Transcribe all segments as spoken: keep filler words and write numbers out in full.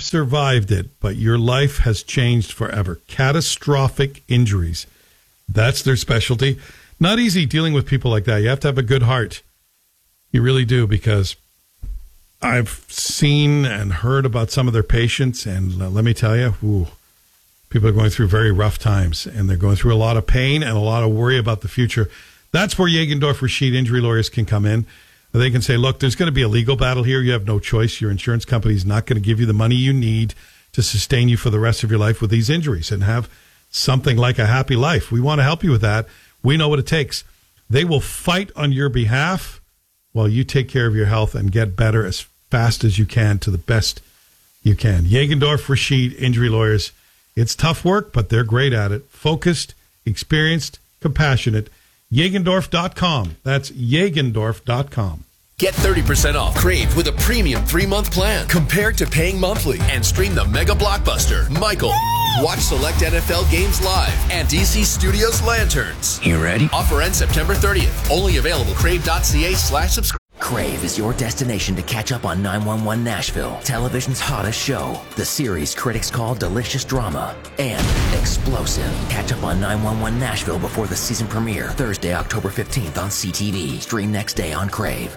have survived it, but your life has changed forever. Catastrophic injuries. That's their specialty. Not easy dealing with people like that. You have to have a good heart. You really do, because I've seen and heard about some of their patients, and uh, let me tell you, ooh, people are going through very rough times, and they're going through a lot of pain and a lot of worry about the future. That's where Jagendorf Rashid injury lawyers can come in. They can say, look, there's going to be a legal battle here. You have no choice. Your insurance company is not going to give you the money you need to sustain you for the rest of your life with these injuries and have something like a happy life. We want to help you with that. We know what it takes. They will fight on your behalf while you take care of your health and get better as fast as you can to the best you can. Jagendorf Rashid injury lawyers. It's tough work, but they're great at it. Focused, experienced, compassionate. Jagendorf dot com. That's Jagendorf dot com. Get thirty percent off Crave with a premium three-month plan compared to paying monthly, and stream the mega blockbuster, Michael. Watch select N F L games live and D C Studios Lanterns. You ready? Offer ends September thirtieth. Only available crave.ca slash subscribe. Crave is your destination to catch up on nine one one Nashville, television's hottest show. The series critics call delicious drama and explosive. Catch up on nine one one Nashville before the season premiere, Thursday, October fifteenth on C T V. Stream next day on Crave.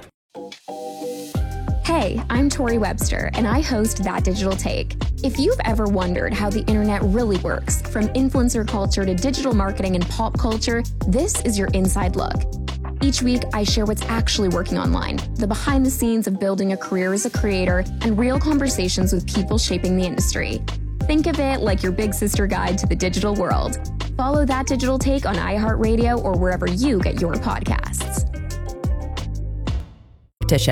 Hey, I'm Tori Webster, and I host That Digital Take. If you've ever wondered how the internet really works, from influencer culture to digital marketing and pop culture, this is your inside look. Each week, I share what's actually working online, the behind the scenes of building a career as a creator, and real conversations with people shaping the industry. Think of it like your big sister guide to the digital world. Follow That Digital Take on iHeartRadio or wherever you get your podcasts.